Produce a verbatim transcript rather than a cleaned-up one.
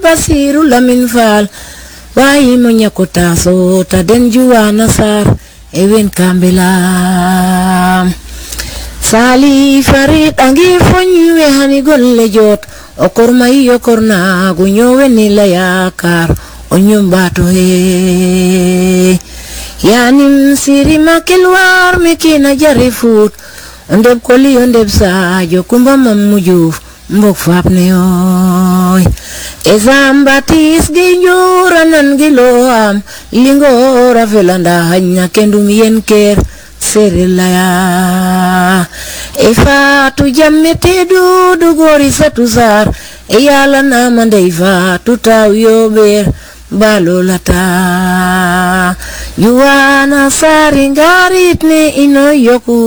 Basiru Lamin Fall wayi mo nyakota so ta den juwana sar ewen kambela Sali Farid angi fonyu e hani golle jot okor mai okor na gunyo weni la yakar onyum bato he yanim siri makelwar mekina jarifut ondeb koli ondeb sa jokumba mamujuf mbok fapne oy ezambatis ginjuranan giloam lingora velanda hanya kendum yenker Serilaya Efa tu jammete du du gori satu sar Eyala namande ifa tu tau yober balolata Yuana saringarit ne ino yoku